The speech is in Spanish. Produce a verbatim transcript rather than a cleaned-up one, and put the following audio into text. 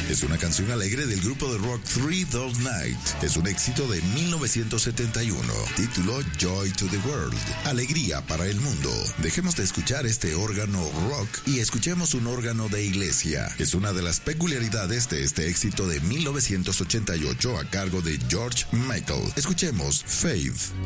Es una canción alegre del grupo de rock Three Dog Night. Es un éxito de mil novecientos setenta y uno, título Joy to the World, alegría para el mundo. Dejemos de escuchar este órgano rock y escuchemos un órgano de iglesia. Es una de las peculiaridades de este éxito de mil novecientos ochenta y ocho a cargo de George Michael. Escuchemos Faith.